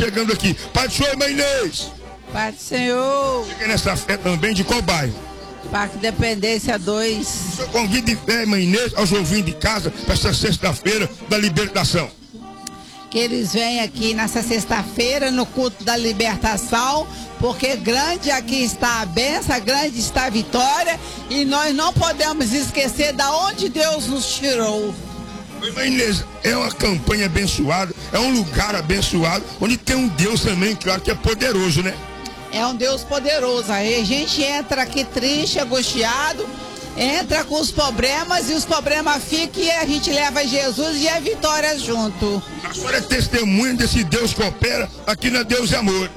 chegando aqui. Pai do Senhor, irmã Inês. Pai do Senhor. Cheguei nessa fé também, de qual bairro? Parque Independência 2. O senhor convida irmã Inês aos ouvintes de casa para essa sexta-feira da libertação. Que eles venham aqui nessa sexta-feira no culto da libertação, porque grande aqui está a bênção, grande está a vitória, e nós não podemos esquecer da onde Deus nos tirou. Irmã Inês, é uma campanha abençoada, é um lugar abençoado, onde tem um Deus também, claro que é poderoso, né? É um Deus poderoso. Aí a gente entra aqui triste, angustiado, entra com os problemas e os problemas ficam e a gente leva Jesus e a vitória junto. A senhora é testemunha desse Deus que opera aqui na Deus e Amor.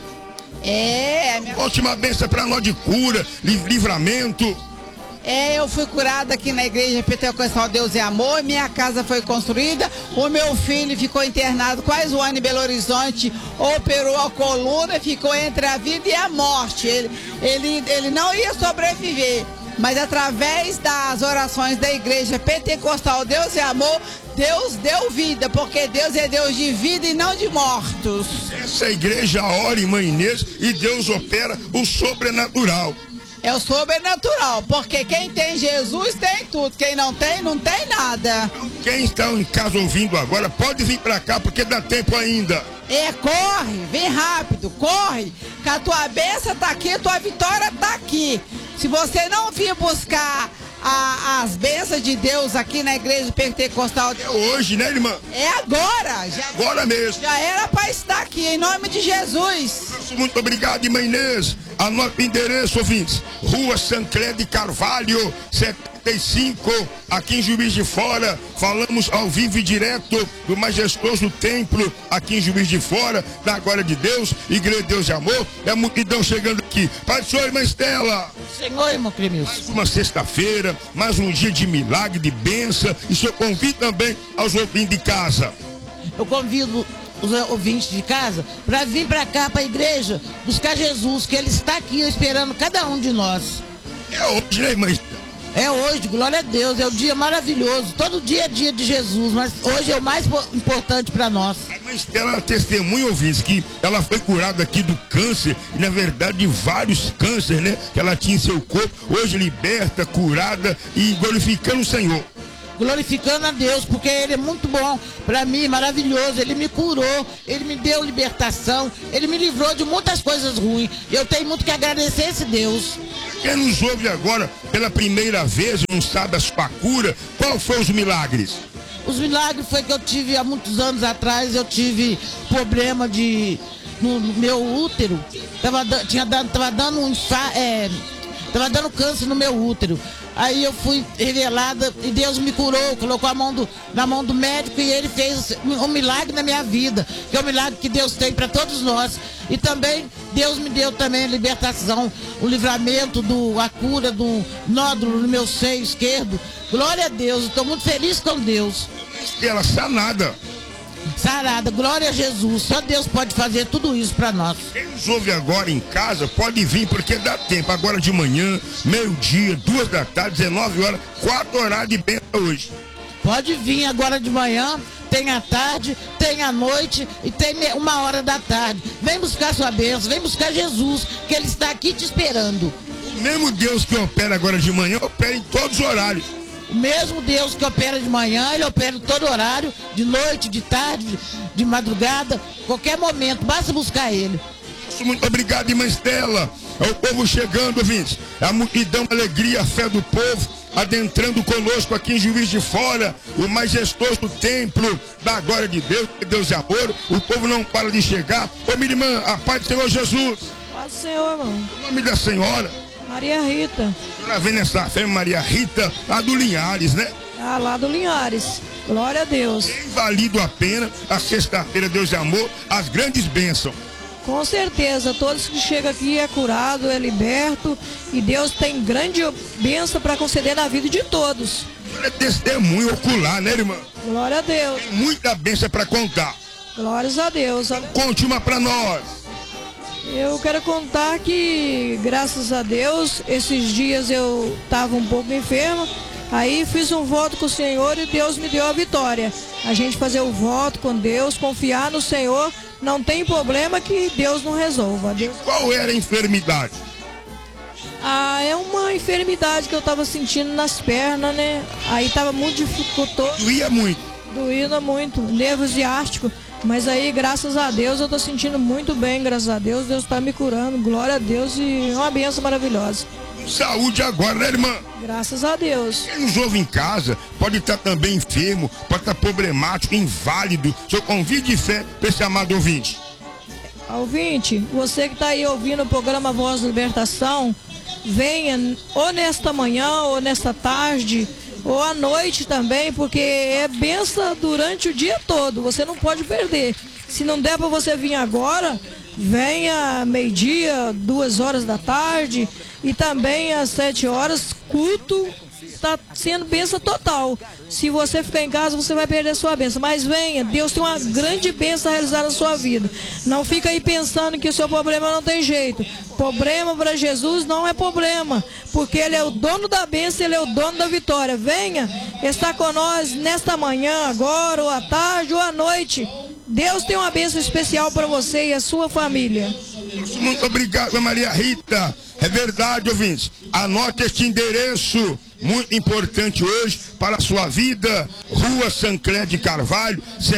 Minha Ótima bênção para nós de cura, livramento. Eu fui curada aqui na igreja Pentecostal Deus e Amor, minha casa foi construída, o meu filho ficou internado quase um ano em Belo Horizonte, operou a coluna, ficou entre a vida e a morte, ele não ia sobreviver, mas através das orações da igreja Pentecostal Deus e Amor, Deus deu vida, porque Deus é Deus de vida e não de mortos. Essa igreja ora, irmã Inês, e Deus opera o sobrenatural. É o sobrenatural, porque quem tem Jesus tem tudo, quem não tem nada. Quem está em casa ouvindo agora, pode vir para cá, porque dá tempo ainda. Corre, vem rápido, corre, que a tua bênção tá aqui, a tua vitória tá aqui. Se você não vir buscar as bênças de Deus aqui na igreja pentecostal... É hoje, né, irmã? É agora. Agora mesmo. Já era para estar aqui, em nome de Jesus. Muito obrigado, irmã Inês. Anota o endereço, ouvintes. Rua Sancler de Carvalho, 75, aqui em Juiz de Fora. Falamos ao vivo e direto do majestoso templo aqui em Juiz de Fora, da Glória de Deus, Igreja de Deus e Amor. É a multidão chegando aqui. Pai do Senhor, irmã Estela. Senhor, irmão Cremilson. Mais uma sexta-feira, mais um dia de milagre, de bênção. E eu convido também aos ouvintes de casa. Eu convido os ouvintes de casa para vir para cá, para a igreja, buscar Jesus, que Ele está aqui esperando cada um de nós. É hoje, né, irmã? É hoje, glória a Deus, é um dia maravilhoso. Todo dia é dia de Jesus, mas hoje é o mais importante para nós. A irmã Estela testemunha, ouvintes, que ela foi curada aqui do câncer, e na verdade de vários cânceres, né, que ela tinha em seu corpo, hoje liberta, curada e glorificando o Senhor. Glorificando a Deus, porque Ele é muito bom para mim, maravilhoso. Ele me curou, Ele me deu libertação, Ele me livrou de muitas coisas ruins. Eu tenho muito que agradecer a esse Deus. Quem nos ouve agora pela primeira vez, não sabe a sua cura, qual foi os milagres? Os milagres foi que eu tive há muitos anos atrás, eu tive problema no meu útero, tava dando câncer no meu útero. Aí eu fui revelada e Deus me curou, colocou na mão do médico e Ele fez um milagre na minha vida, que é o milagre que Deus tem para todos nós. E também Deus me deu também a libertação, o livramento, a cura do nódulo no meu seio esquerdo. Glória a Deus, estou muito feliz com Deus. Ela sanada. Sarada, glória a Jesus, só Deus pode fazer tudo isso para nós. Quem nos ouve agora em casa pode vir, porque dá tempo, agora de manhã, meio-dia, 2 da tarde, 19 horas, 4 horários de bênção hoje. Pode vir agora de manhã, tem à tarde, tem à noite e tem 1h da tarde. Vem buscar sua bênção, vem buscar Jesus, que Ele está aqui te esperando. O mesmo Deus que opera agora de manhã, opera em todos os horários. O mesmo Deus que opera de manhã, Ele opera em todo horário, de noite, de tarde, de madrugada, qualquer momento, basta buscar Ele. Muito obrigado, irmã Estela. É o povo chegando, ouvintes. A multidão, a alegria, a fé do povo, adentrando conosco aqui em Juiz de Fora, o majestoso templo da glória de Deus, Deus é amor. O povo não para de chegar. Ô, minha irmã, a paz do Senhor Jesus. Paz do Senhor, irmão. O nome da senhora? Maria Rita. A senhora vem nessa fé, Maria Rita, lá do Linhares, né? Ah, lá do Linhares. Glória a Deus. Tem valido a pena a sexta-feira, Deus é amor, as grandes bênçãos. Com certeza, todos que chegam aqui é curado, é liberto, e Deus tem grande bênção para conceder na vida de todos. É testemunho ocular, né, irmã? Glória a Deus. Tem muita bênção para contar. Glórias a Deus. Conte uma para nós. Eu quero contar que, graças a Deus, esses dias eu estava um pouco enferma, aí fiz um voto com o Senhor e Deus me deu a vitória. A gente fazer o voto com Deus, confiar no Senhor, não tem problema que Deus não resolva. Qual era a enfermidade? É uma enfermidade que eu tava sentindo nas pernas, né? Aí tava muito dificultoso. Doía muito. Doía muito, nervo ciático. Mas aí, graças a Deus, eu tô sentindo muito bem, graças a Deus. Deus tá me curando, glória a Deus, e é uma bênção maravilhosa. Saúde agora, né, irmã? Graças a Deus. Quem nos ouve em casa pode estar também enfermo, pode estar problemático, inválido. Seu convite de fé para esse amado ouvinte. Ouvinte, você que está aí ouvindo o programa Voz da Libertação, venha ou nesta manhã, ou nesta tarde, ou à noite também, porque é bênção durante o dia todo, você não pode perder. Se não der para você vir agora, venha meio-dia, 2 horas da tarde, e também às 7 horas, culto, está sendo bênção total. Se você ficar em casa, você vai perder a sua bênção. Mas venha, Deus tem uma grande bênção a realizar na sua vida. Não fica aí pensando que o seu problema não tem jeito. Problema para Jesus não é problema, porque Ele é o dono da bênção, Ele é o dono da vitória. Venha estar com nós nesta manhã, agora, ou à tarde, ou à noite. Deus tem uma bênção especial para você e a sua família. Muito obrigado, Maria Rita. É verdade, ouvintes. Anote este endereço, muito importante hoje para a sua vida. Rua Sancler de Carvalho,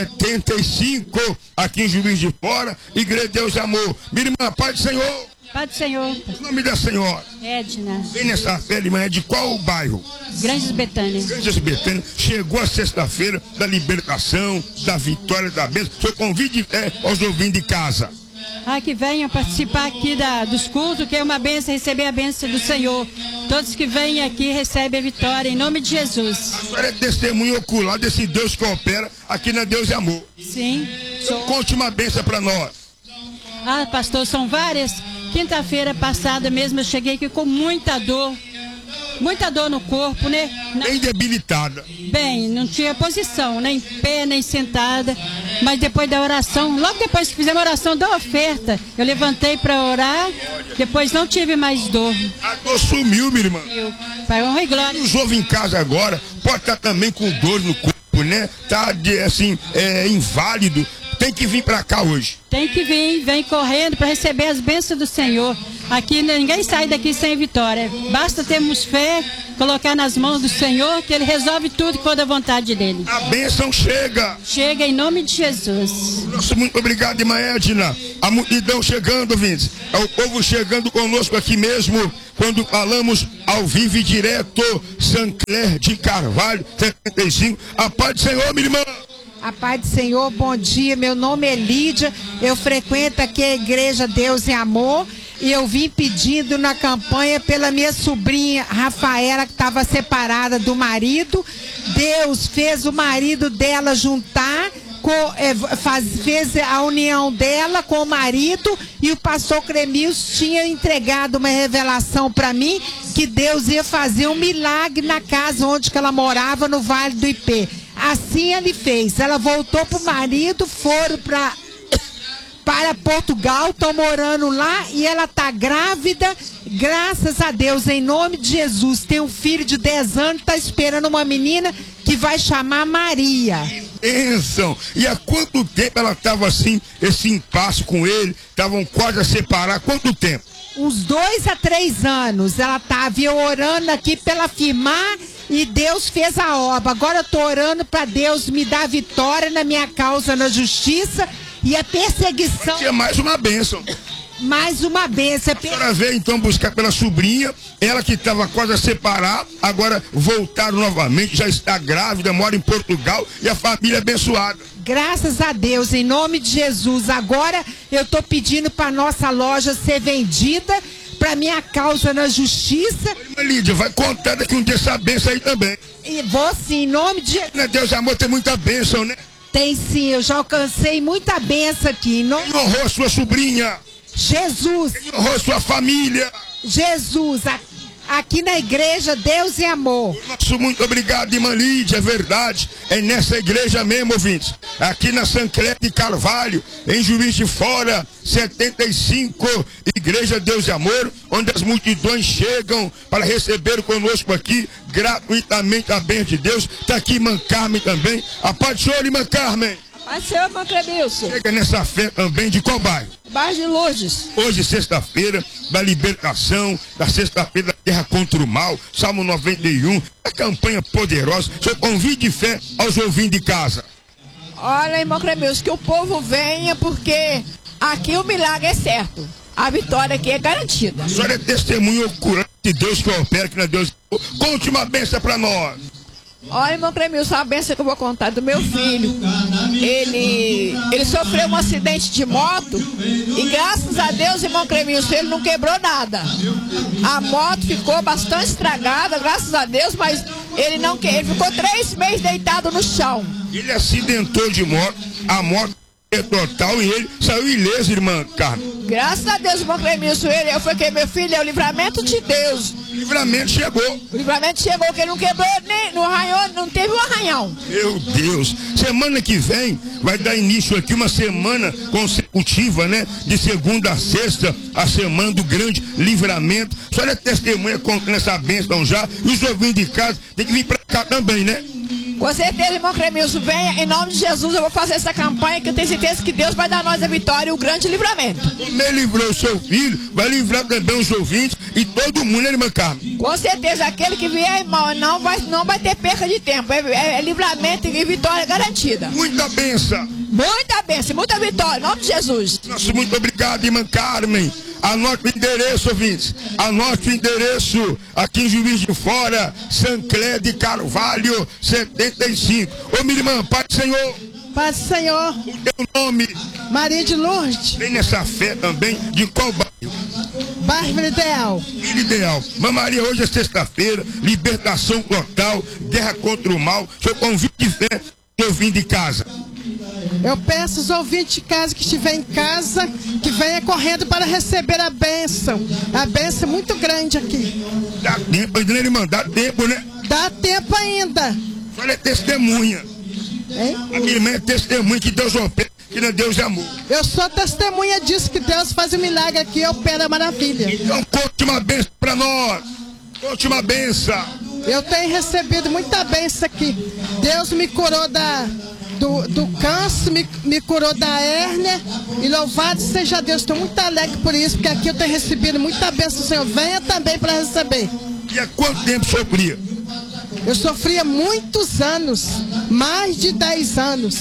75, aqui em Juiz de Fora. Igreja Deus e Amor. Minha irmã, Pai do Senhor. Pai do Senhor. O nome da senhora? Edna. Vem nessa fé, irmã, é de qual bairro? Grandes Betânia. Grandes Betânia. Chegou a sexta-feira da libertação, da vitória, da bênção. Seu convite é aos ouvintes de casa. Que venham participar aqui dos cultos, que é uma bênção, receber a bênção do Senhor. Todos que vêm aqui recebem a vitória, em nome de Jesus. A senhora é testemunho ocular desse Deus que opera aqui na Deus e Amor. Sim. Conte uma bênção para nós. Pastor, são várias. Quinta-feira passada mesmo eu cheguei aqui com muita dor no corpo, né? Bem debilitada. Bem, não tinha posição, nem pé, nem sentada. Mas depois da oração, logo depois que fizemos a oração da oferta, eu levantei para orar, depois não tive mais dor. A dor sumiu, minha irmã. Pai, honra e glória. Os ouve em casa agora, pode estar também com dor no corpo, né? Tá inválido. Tem que vir para cá hoje. Tem que vir, vem correndo para receber as bênçãos do Senhor. Aqui ninguém sai daqui sem vitória. Basta termos fé, colocar nas mãos do Senhor, que Ele resolve tudo com a vontade dEle. A bênção chega. Chega em nome de Jesus. Nossa, muito obrigado, irmã Edna. A multidão chegando, Vintes. É o povo chegando conosco aqui mesmo, quando falamos ao vivo e direto, Sancler de Carvalho, 75. A paz do Senhor, minha irmã. A paz do Senhor, bom dia, meu nome é Lídia, eu frequento aqui a Igreja Deus e Amor e eu vim pedindo na campanha pela minha sobrinha Rafaela, que estava separada do marido. Deus fez o marido dela juntar, fez a união dela com o marido, e o pastor Cremils tinha entregado uma revelação para mim que Deus ia fazer um milagre na casa onde que ela morava, no Vale do Ipê. Assim ele fez. Ela voltou pro marido, foram para Portugal, estão morando lá e ela tá grávida. Graças a Deus, em nome de Jesus. Tem um filho de 10 anos, tá esperando uma menina que vai chamar Maria. Bênção! E há quanto tempo ela estava assim, esse impasse com ele? Estavam quase a separar. Quanto tempo? Uns 2 a 3 anos. Ela estava orando aqui para ela firmar e Deus fez a obra. Agora eu estou orando para Deus me dar vitória na minha causa na justiça e a perseguição. É mais uma bênção. Mais uma bênção. A senhora veio então buscar pela sobrinha, ela que estava quase a separar, agora voltaram novamente, já está grávida, mora em Portugal e a família abençoada. Graças a Deus, em nome de Jesus. Agora eu estou pedindo para nossa loja ser vendida, para minha causa na justiça. Irmã Lídia, vai contar daqui um dia essa bênção aí também. E vou sim, em nome de Jesus. Deus e Amor tem muita bênção, né? Tem sim, eu já alcancei muita bênção aqui. Quem honrou a sua sobrinha? Jesus. Quem honrou a sua família? Jesus. Aqui na igreja Deus e Amor. Nosso muito obrigado, irmã Lídia, é verdade. É nessa igreja mesmo, ouvintes. Aqui na Sancler de Carvalho, em Juiz de Fora, 75, Igreja Deus e Amor, onde as multidões chegam para receber conosco aqui, gratuitamente a bênção de Deus. Está aqui irmã Carmen também. A paz do Senhor, irmã Carmen. Pai do Senhor, irmão Clemilson. Chega nessa fé também de qual bairro? Bairro de Lourdes. Hoje, sexta-feira da libertação, da sexta-feira da guerra contra o mal, Salmo 91, a campanha poderosa. Seu convite de fé aos ouvintes de casa. Olha, irmão Clemilson, que o povo venha, porque aqui o milagre é certo. A vitória aqui é garantida. A senhora é testemunho ocular de Deus que opera, que não é Deus. Conte uma bênção para nós. Olha, irmão Clemilson, a bênção que eu vou contar do meu filho. Ele sofreu um acidente de moto e graças a Deus, irmão Clemilson, ele não quebrou nada. A moto ficou bastante estragada, graças a Deus, mas ele ficou 3 meses deitado no chão. Ele acidentou de moto, a moto é total e ele saiu ileso, irmã Carmen. Graças a Deus, irmão Clemilson, eu fui que meu filho é o livramento de Deus. O livramento chegou. O livramento chegou, que ele não quebrou nem, não arranhou, não teve um arranhão. Meu Deus, semana que vem vai dar início aqui uma semana consecutiva, né? De segunda a sexta, a semana do grande livramento. A senhora é testemunha nessa bênção já, e os ouvintes de casa tem que vir pra cá também, né? Com certeza, irmão Clemilson, venha, em nome de Jesus, eu vou fazer essa campanha que eu tenho certeza que Deus vai dar a nós a vitória e o grande livramento. Como ele livrou o seu filho, vai livrar também os ouvintes e todo mundo, né, irmã Carmen? Com certeza, aquele que vier, irmão, não vai ter perca de tempo, é livramento e vitória garantida. Muita bênção. Muita bênção, muita vitória, em nome de Jesus. Nosso muito obrigado, irmã Carmen. Anote o endereço, ouvintes. Anote o endereço aqui em Juiz de Fora, Sancler de Carvalho, 75. Ô, minha irmã, Pai do Senhor. Pai do Senhor. O teu nome? Maria de Lourdes. Vem nessa fé também, de qual bairro? Bairro Vila Ideal. Vila Ideal. Mãe Maria, hoje é sexta-feira, libertação total, guerra contra o mal. Seu convite de fé, eu vim de casa. Eu peço aos ouvintes de casa que estiver em casa, que venha correndo para receber a bênção. A bênção é muito grande aqui. Dá tempo ainda, né, irmã? Dá tempo, né? Dá tempo ainda. A senhora é testemunha. Hein? A minha irmã é testemunha que Deus opera, que não é Deus é amor. Eu sou testemunha disso, que Deus faz um milagre aqui e opera maravilha. Então conte uma bênção para nós. Conte uma bênção. Eu tenho recebido muita bênção aqui. Deus me curou do câncer, me curou da hérnia, e louvado seja Deus. Estou muito alegre por isso, porque aqui eu tenho recebido muita bênção do Senhor. Venha também para receber. E há quanto tempo sofria? Eu sofria muitos anos, mais de 10 anos.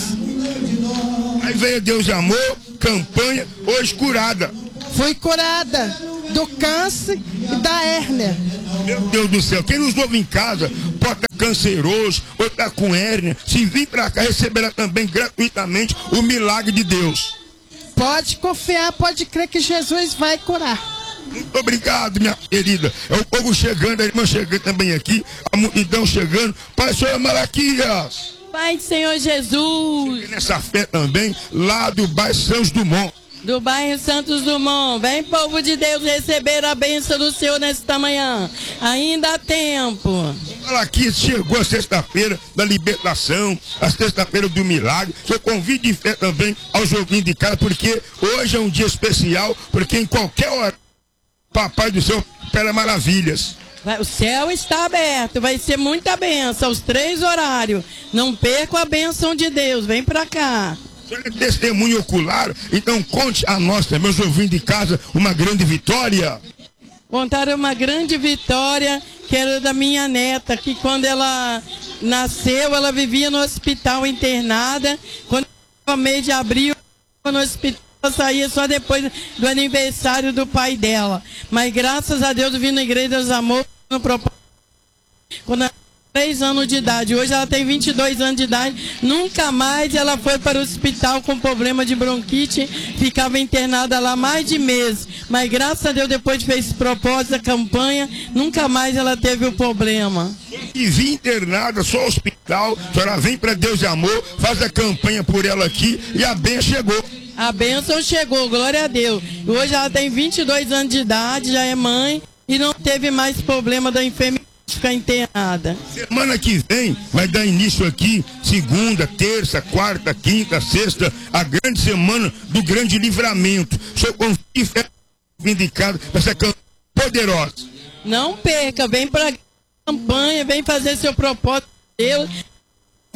Aí veio Deus de amor, campanha, hoje curada. Fui curada do câncer e da hérnia. Meu Deus do céu, quem nos ouve em casa, pode estar canceroso, ou estar com hérnia, se vir para cá, receberá também gratuitamente o milagre de Deus. Pode confiar, pode crer que Jesus vai curar. Muito obrigado, minha querida. É o povo chegando, a irmã chegando também aqui, a multidão chegando. Pai, Senhor Malaquias. Pai do Senhor Jesus. Nessa fé também, lá do bairro Santos Dumont. Do bairro Santos Dumont. Vem, povo de Deus, receber a bênção do Senhor nesta manhã. Ainda há tempo. Aqui chegou a sexta-feira da libertação, a sexta-feira do milagre. Seu convite de fé também aos ouvintes de casa, porque hoje é um dia especial, porque em qualquer hora, Papai do Céu opera maravilhas. O céu está aberto, vai ser muita bênção, aos 3 horários. Não perca a bênção de Deus, vem pra cá. É testemunho ocular, então conte a nós, meus ouvintes de casa, uma grande vitória. Contar uma grande vitória, que era da minha neta, que quando ela nasceu, ela vivia no hospital internada. Quando no mês de abril, no hospital, ela saía só depois do aniversário do pai dela. Mas graças a Deus, eu vim na Igreja dos Amores, no propósito, quando ela 3 anos de idade. Hoje ela tem 22 anos de idade. Nunca mais ela foi para o hospital com problema de bronquite. Ficava internada lá mais de meses. Mas graças a Deus, depois de fez esse propósito, a campanha, nunca mais ela teve o problema. E vim internada, só hospital. A senhora vem para Deus de Amor, faz a campanha por ela aqui e a bênção chegou. A bênção chegou, glória a Deus. Hoje ela tem 22 anos de idade, já é mãe e não teve mais problema da enfermidade. Ficar internada. Semana que vem vai dar início aqui, segunda, terça, quarta, quinta, sexta, a grande semana do grande livramento. Seu convite é vindicado dessa campanha poderosa. Não perca, vem para a campanha, vem fazer seu propósito. Deus, vim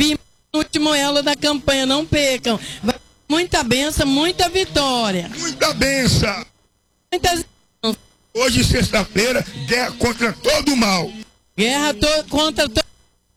no último elo da campanha, não percam. Vai ter muita bênção, muita vitória. Muita bênção. Muitas... Hoje, sexta-feira, guerra contra todo o mal. Guerra contra todo...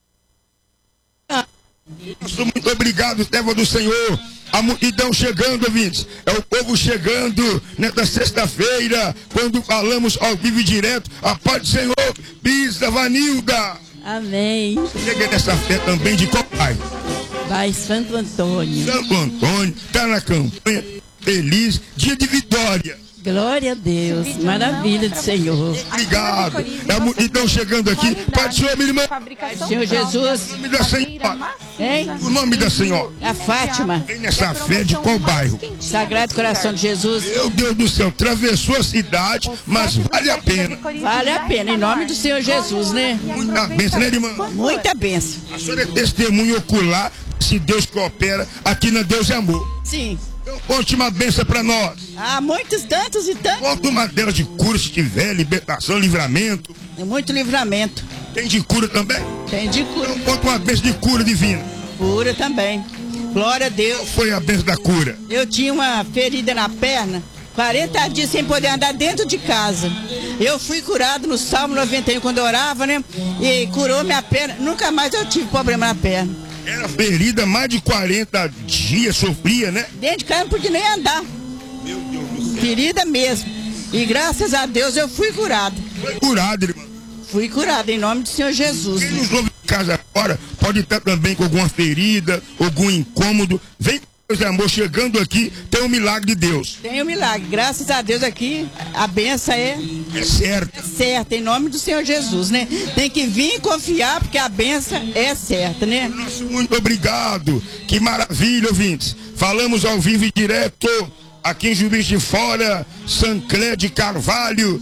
Muito obrigado, servo do Senhor. A multidão chegando, ouvintes. É o povo chegando nesta sexta-feira, quando falamos ao vivo e direto. A paz do Senhor, Bisa Vanilda. Amém. Cheguei nessa fé também de qual pai? Vai Santo Antônio. Santo Antônio, tá na campanha, feliz, dia de vitória. Glória a Deus, maravilha do Senhor. Obrigado. É a multidão chegando aqui. Pai do Senhor, minha irmã. Senhor Jesus. O nome da senhora. Hein? O nome da senhora. A Fátima. Vem nessa fé de qual bairro? Sagrado Coração de Jesus. Meu Deus do céu, atravessou a cidade, mas vale a pena. Vale a pena, em nome do Senhor Jesus, né? Muita bênção, né, irmã? Muita bênção. A senhora é testemunho ocular, se Deus coopera, aqui na Deus é Amor. Sim. Então conte uma bênção pra nós. Há muitos, tantos e tantos. Conta uma delas de cura, se tiver, libertação, livramento. É muito livramento. Tem de cura também? Tem de cura. Então conta uma bênção de cura divina. Cura também. Glória a Deus. Qual foi a bênção da cura? Eu tinha uma ferida na perna, 40 dias sem poder andar dentro de casa. Eu fui curado no Salmo 91 quando eu orava, né? E curou minha perna. Nunca mais eu tive problema na perna. Era ferida mais de 40 dias, sofria, né? Dentro de casa não podia nem andar. Meu Deus do céu. Ferida mesmo. E graças a Deus eu fui curado. Foi curado, irmão. Fui curado em nome do Senhor Jesus. Quem nos ouve em casa agora pode estar também com alguma ferida, algum incômodo. Vem com Deus, amor, chegando aqui, tem um milagre de Deus. Tem um milagre. Graças a Deus aqui, a benção é certa. Certa, em nome do Senhor Jesus, né? Tem que vir e confiar, porque a benção é certa, né? Nossa, muito obrigado. Que maravilha, ouvintes. Falamos ao vivo e direto. Aqui em Juiz de Fora, Sancler de Carvalho,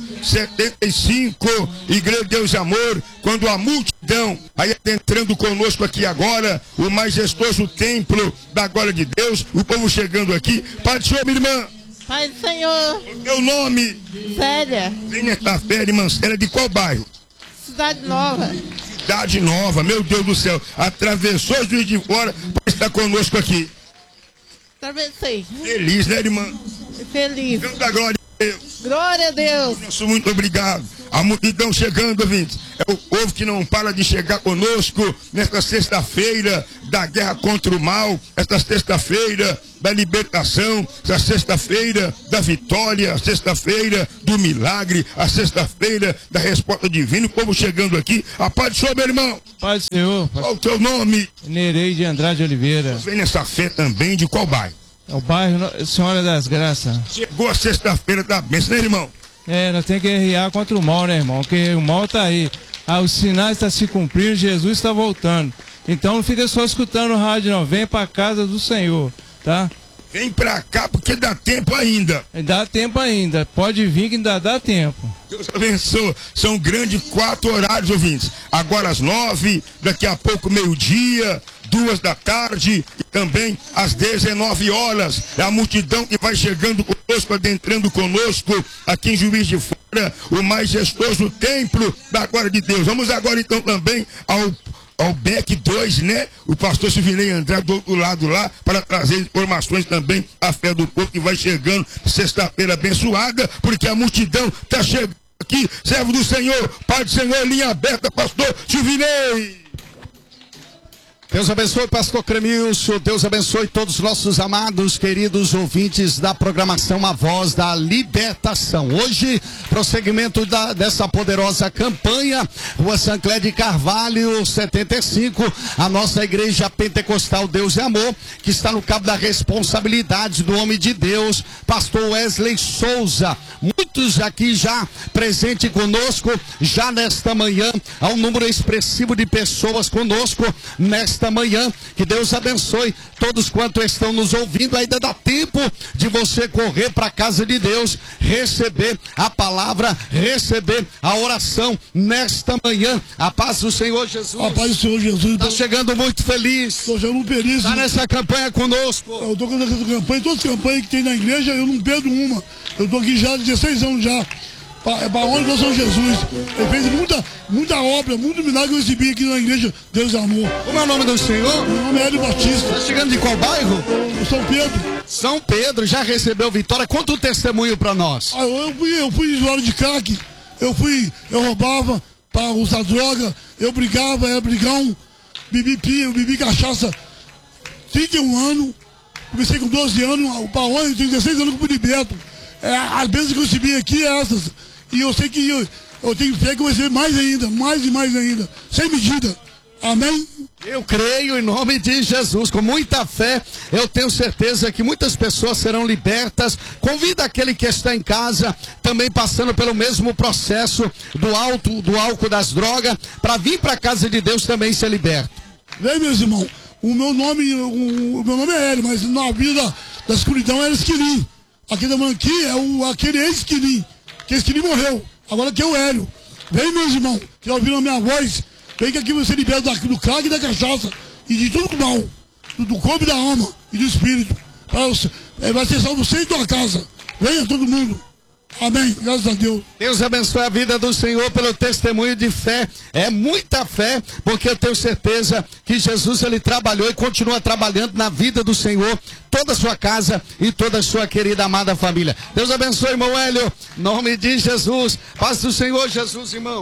75, Igreja Deus e Amor, quando a multidão aí entrando conosco aqui agora, o majestoso templo da glória de Deus, o povo chegando aqui. Pai do Senhor, minha irmã. Pai do Senhor. Meu nome? Célia. Vem nesta fé, irmã Célia, de qual bairro? Cidade Nova. Cidade Nova, meu Deus do céu. Atravessou o Juiz de Fora para estar conosco aqui. Atravessei. Feliz, né, irmã? Feliz. Deus da glória a Deus. Glória a Deus. Nosso muito obrigado. A multidão chegando, ouvintes. É o povo que não para de chegar conosco nesta sexta-feira da guerra contra o mal, esta sexta-feira da libertação, esta sexta-feira da vitória, a sexta-feira do milagre, a sexta-feira da resposta divina. O povo chegando aqui. A paz do Senhor, meu irmão. Paz do Senhor. Qual o teu nome? Nerei de Andrade Oliveira. Vem nessa fé também de qual bairro? É o bairro Senhora das Graças. Chegou a sexta-feira da bênção, né, irmão? É, nós temos que guerrear contra o mal, né, irmão? Porque o mal tá aí. Ah, os sinais estão se cumprindo, Jesus está voltando. Então não fica só escutando o rádio, não. Vem para casa do Senhor, tá? Vem pra cá porque dá tempo ainda. Dá tempo ainda. Pode vir que ainda dá tempo. Deus abençoe. São grandes 4 horários, ouvintes. Agora às 9, daqui a pouco meio-dia, 2 da tarde e também às 19 horas. É a multidão que vai chegando conosco, adentrando conosco aqui em Juiz de Fora, o majestoso templo da glória de Deus. Vamos agora então também ao BEC 2, né? O pastor Silvinei Andrade do outro lado lá, para trazer informações também, a fé do povo que vai chegando, sexta-feira abençoada, porque a multidão está chegando aqui, servo do Senhor, Pai do Senhor, linha aberta, pastor Silvinei. Deus abençoe, pastor Cremilson. Deus abençoe todos os nossos amados, queridos ouvintes da programação A Voz da Libertação. Hoje, prosseguimento dessa poderosa campanha, Rua Sancler de Carvalho, 75, a nossa igreja pentecostal Deus e Amor, que está no cabo da responsabilidade do homem de Deus, pastor Wesley Souza. Muitos aqui já presentes conosco, já nesta manhã, há um número expressivo de pessoas conosco nesta manhã. Que Deus abençoe todos quantos estão nos ouvindo. Ainda dá tempo de você correr para a casa de Deus, receber a palavra, receber a oração nesta manhã. A paz do Senhor Jesus. A paz do Senhor Jesus. Está chegando muito feliz. Estou chegando feliz. Está nessa campanha conosco. Eu estou nessa campanha, todas as campanhas que tem na igreja, eu não perdo uma. Eu estou aqui já há 16 anos já. para a honra do Senhor Jesus. Ele fez muita obra, muito milagre que eu recebi aqui na igreja Deus e Amor. Como é o nome do senhor? Meu nome é Hélio Batista. Tá chegando de qual bairro? São Pedro. São Pedro, já recebeu vitória. Conta um testemunho para nós. Eu fui usuário de crack, eu roubava para usar droga, eu brigava, era brigão, bebi cachaça 31 anos, comecei com 12 anos, o Paone, eu tenho 16 anos que eu fui liberto. As bênçãos que eu recebi aqui é essas. E eu sei que eu tenho fé que eu vou receber mais ainda, mais e mais ainda, sem medida. Amém? Eu creio em nome de Jesus, com muita fé, eu tenho certeza que muitas pessoas serão libertas. Convida aquele que está em casa, também passando pelo mesmo processo do álcool, das drogas, para vir para a casa de Deus também ser liberto. Vem, meus irmãos, o meu nome é Hélio, mas na vida da escuridão era Esquilim. Aqui da manhã aqui é aquele ex-Esquilim, que Esquilim morreu, agora aqui é o Hélio. Vem, meus irmãos, que ouviram a minha voz. Vem que aqui você liberta do crack e da cachaça e de tudo mal, do corpo e da alma e do espírito. Vai ser salvo você e tua casa. Venha todo mundo. Amém. Graças a Deus. Deus abençoe a vida do Senhor pelo testemunho de fé. É muita fé, porque eu tenho certeza que Jesus, ele trabalhou e continua trabalhando na vida do Senhor, toda a sua casa e toda a sua querida amada família. Deus abençoe, irmão Hélio. Em nome de Jesus. Paz do Senhor, Jesus, irmão.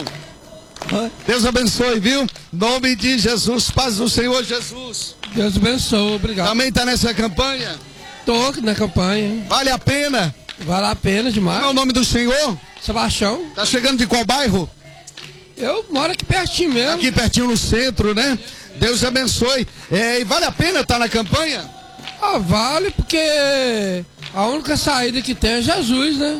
Deus abençoe, viu? Nome de Jesus, paz do Senhor Jesus. Deus abençoe, obrigado. Também está nessa campanha? Tô na campanha. Vale a pena? Vale a pena demais. Qual é o nome do senhor? Sebastião. Tá chegando de qual bairro? Eu moro aqui pertinho mesmo. Aqui pertinho no centro, né? Deus abençoe. E vale a pena estar na campanha? Ah, vale, porque a única saída que tem é Jesus, né?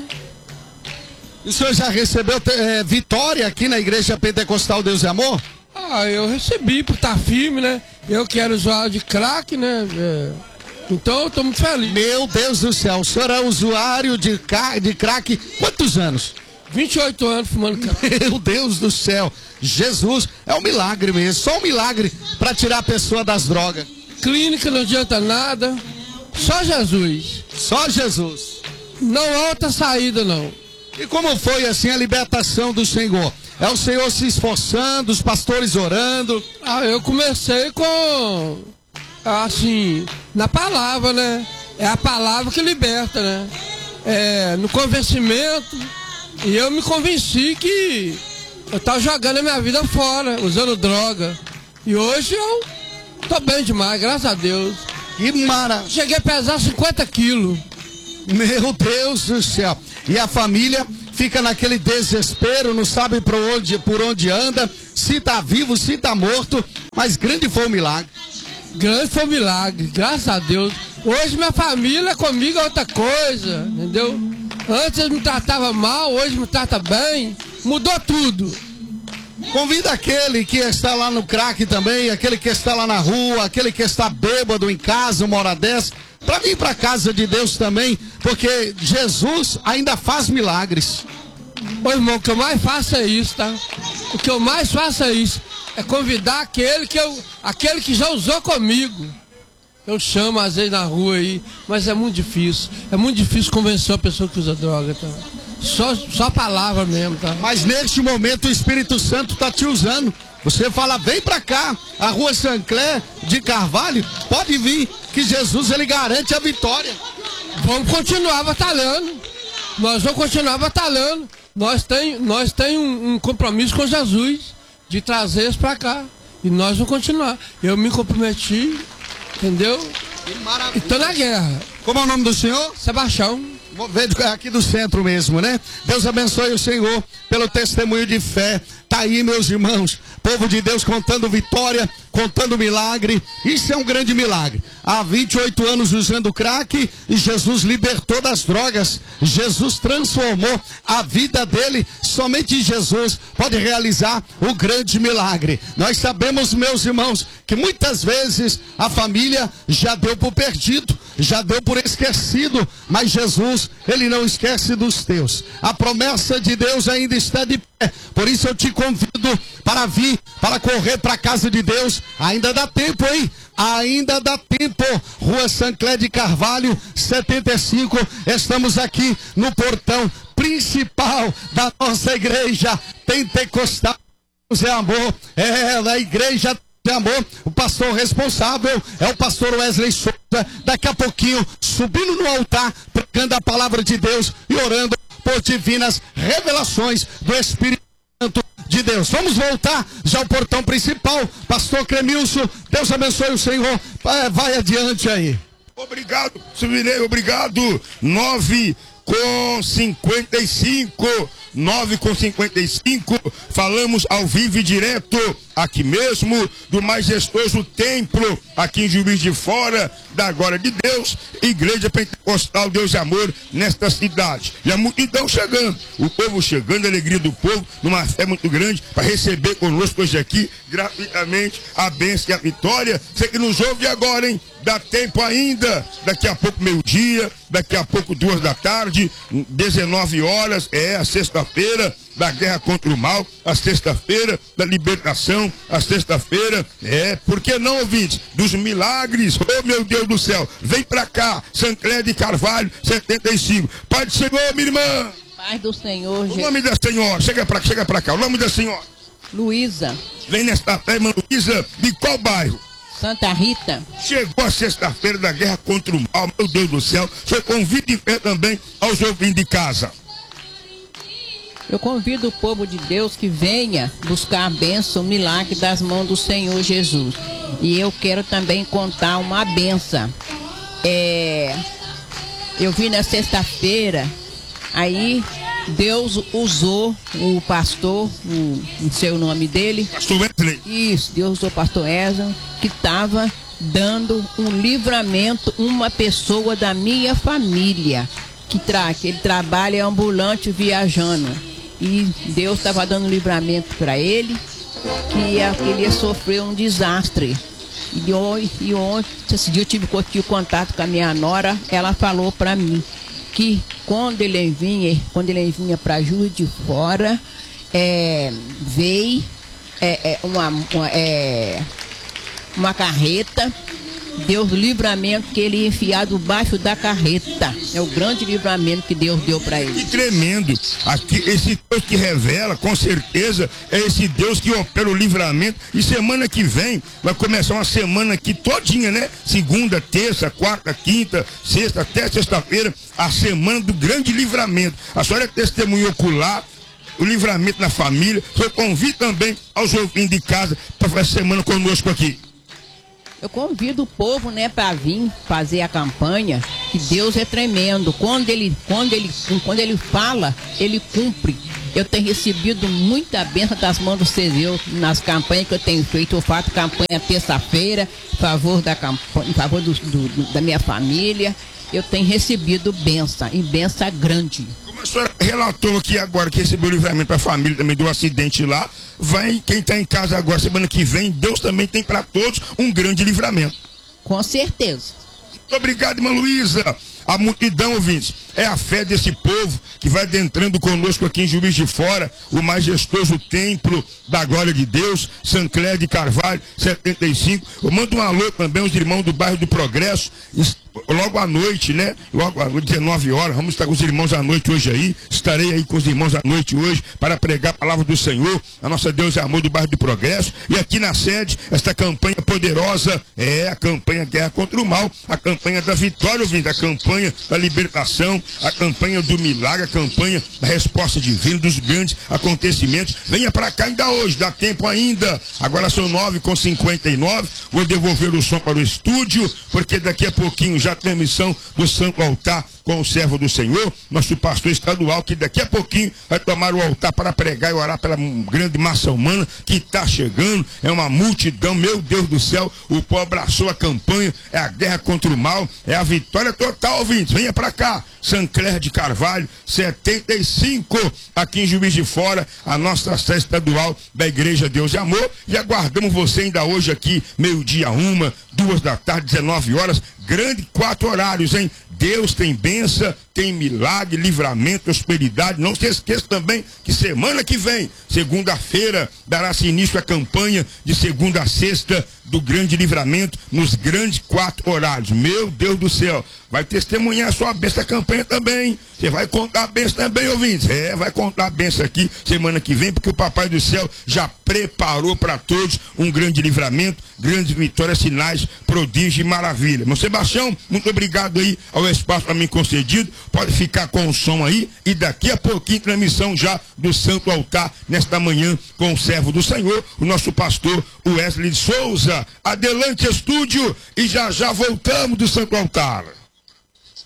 E o senhor já recebeu vitória aqui na Igreja Pentecostal Deus e Amor? Ah, eu recebi por estar firme, né? Eu que era usuário de crack, né? Então eu tô muito feliz. Meu Deus do céu, o senhor é usuário de crack quantos anos? 28 anos fumando crack. Meu Deus do céu, Jesus, é um milagre mesmo, só um milagre para tirar a pessoa das drogas. Clínica não adianta nada, só Jesus. Só Jesus. Não há outra saída não. E como foi assim a libertação do Senhor? É o Senhor se esforçando, os pastores orando? Ah, eu comecei com, assim, na palavra, né? É a palavra que liberta, né? No convencimento. E eu me convenci que eu estava jogando a minha vida fora, usando droga. E hoje eu tô bem demais, graças a Deus. Que maravilha. Cheguei a pesar 50 quilos. Meu Deus do céu. E a família fica naquele desespero, não sabe por onde anda, se tá vivo, se tá morto, mas grande foi o milagre. Grande foi o milagre, graças a Deus. Hoje minha família comigo é outra coisa, entendeu? Antes eles me tratavam mal, hoje me tratam bem, mudou tudo. Convida aquele que está lá no crack também, aquele que está lá na rua, aquele que está bêbado em casa, uma hora dessa, para vir para a casa de Deus também, porque Jesus ainda faz milagres. Ô irmão, o que eu mais faço é isso, tá? O que eu mais faço é isso, é convidar aquele que já usou comigo. Eu chamo às vezes na rua aí, mas é muito difícil convencer a pessoa que usa droga, tá? Só palavra mesmo, tá? Mas neste momento o Espírito Santo está te usando. Você fala, vem pra cá, a rua Sancler de Carvalho, pode vir, que Jesus ele garante a vitória. Vamos continuar batalhando. Nós vamos continuar batalhando. Nós tem um compromisso com Jesus de trazer eles pra cá. E nós vamos continuar. Eu me comprometi, entendeu? E tô na guerra. Como é o nome do senhor? Sebastião. Aqui do centro mesmo, né? Deus abençoe o Senhor pelo testemunho de fé. Tá aí, meus irmãos, povo de Deus contando vitória, contando milagre. Isso é um grande milagre. Há 28 anos usando crack e Jesus libertou das drogas. Jesus transformou a vida dele. Somente Jesus pode realizar o grande milagre. Nós sabemos, meus irmãos, que muitas vezes a família já deu por perdido, já deu por esquecido, mas Jesus, ele não esquece dos teus. A promessa de Deus ainda está de pé. Por isso eu te convido para vir, para correr para a casa de Deus. Ainda dá tempo, hein? ainda dá tempo. Rua Sancler de Carvalho, 75. Estamos aqui no portão principal da nossa igreja pentecostal Deus é Amor. Da igreja de amor. O pastor responsável é o pastor Wesley Souza. Daqui a pouquinho, subindo no altar, pregando a palavra de Deus e orando por divinas revelações do Espírito Santo de Deus. Vamos voltar já ao portão principal. Pastor Cremilson, Deus abençoe o Senhor. Vai adiante aí. Obrigado, Silvinei, obrigado. 9h55. 9h55, falamos ao vivo e direto, aqui mesmo, do majestoso templo, aqui em Juiz de Fora, da Glória de Deus, Igreja Pentecostal Deus e Amor, nesta cidade. E a multidão chegando, o povo chegando, a alegria do povo, numa fé muito grande, para receber conosco hoje aqui, gratuitamente, a bênção e a vitória. Você que nos ouve agora, hein? Dá tempo ainda, daqui a pouco meio-dia, daqui a pouco 2 da tarde, 19 horas, a sexta-feira da guerra contra o mal, a sexta-feira da libertação, a sexta-feira, por que não, ouvintes, dos milagres, oh meu Deus do céu, vem pra cá, Sancler de Carvalho, 75, Pai do Senhor, minha irmã. Paz do Senhor, Jesus. O nome da senhora, chega pra cá, o nome da senhora. Luísa. Vem nesta fé, irmã Luísa, de qual bairro? Santa Rita. Chegou a sexta-feira da guerra contra o mal, meu Deus do céu. Você convida em fé também aos ouvintes de casa. Eu convido o povo de Deus que venha buscar a bênção, o milagre das mãos do Senhor Jesus. E eu quero também contar uma bênção. Eu vim na sexta-feira, aí Deus usou o pastor, não sei o nome dele. Pastor Wesley. Isso, Deus usou o pastor Wesley, que estava dando um livramento, uma pessoa da minha família, que ele trabalha ambulante viajando. E Deus estava dando livramento para ele, que ele ia sofrer um desastre. E ontem, esse dia eu tive contato com a minha nora, ela falou para mim que quando ele vinha para Juiz de Fora, veio uma carreta, Deus livramento que ele ia enfiar debaixo da carreta. É o grande livramento que Deus deu para ele. Que tremendo. Aqui, esse Deus que revela, com certeza, é esse Deus que opera o livramento. E semana que vem vai começar uma semana aqui todinha, né? Segunda, terça, quarta, quinta, sexta, até sexta-feira, a semana do grande livramento. A senhora é testemunho ocular, o livramento na família. Eu convido também aos ouvintes de casa para fazer semana conosco aqui. Eu convido o povo, né, para vir fazer a campanha, que Deus é tremendo. Quando ele fala, ele cumpre. Eu tenho recebido muita bênção das mãos do Senhor nas campanhas que eu tenho feito. Eu faço campanha terça-feira, em favor da campanha, em favor da minha família. Eu tenho recebido bênção, e bênção grande. Como a senhora relatou aqui agora que recebeu o livramento para a família também do acidente lá, quem está em casa agora, semana que vem, Deus também tem para todos um grande livramento. Com certeza. Muito obrigado, irmã Luísa. A multidão, ouvintes, é a fé desse povo que vai adentrando conosco aqui em Juiz de Fora, o majestoso templo da Glória de Deus, Sancler de Carvalho, 75. Eu mando um alô também aos irmãos do bairro do Progresso, logo à noite, né? Logo às 19 horas, vamos estar com os irmãos à noite hoje aí. Estarei aí com os irmãos à noite hoje para pregar a palavra do Senhor, a nossa Deus e Amor do bairro do Progresso. E aqui na sede, esta campanha poderosa é a campanha Guerra contra o Mal, a campanha da vitória, ouvindo, a campanha da libertação, a campanha do milagre, a campanha da resposta divina, dos grandes acontecimentos. Venha para cá ainda hoje, dá tempo ainda. Agora são 9h59. Vou devolver o som para o estúdio, porque daqui a pouquinho já tem a missão do Santo Altar com o servo do Senhor, nosso pastor estadual, que daqui a pouquinho vai tomar o altar para pregar e orar pela grande massa humana que está chegando. É uma multidão, meu Deus do céu, o povo abraçou a campanha, é a guerra contra o mal, é a vitória total, ouvintes. Venha para cá, Sancler de Carvalho, 75, aqui em Juiz de Fora, a nossa sede estadual da Igreja Deus e Amor, e aguardamos você ainda hoje aqui, meio-dia 1, 2 da tarde, 19 horas, Grande 4 horários, hein? Deus tem bênção, tem milagre, livramento, prosperidade. Não se esqueça também que semana que vem, segunda-feira, dará-se início à campanha de segunda a sexta do Grande Livramento, nos grandes 4 horários. Meu Deus do céu, vai testemunhar a sua bênção da campanha também. Você vai contar a bênção também, ouvintes? Vai contar a bênção aqui semana que vem, porque o Papai do Céu já preparou para todos um grande livramento, grandes vitórias, sinais, prodígio e maravilha. Meu Sebastião, muito obrigado aí ao espaço para mim concedido. Pode ficar com o som aí e daqui a pouquinho transmissão já do Santo Altar nesta manhã com o servo do Senhor, o nosso pastor Wesley de Souza. Adelante, estúdio, e já voltamos do Santo Altar.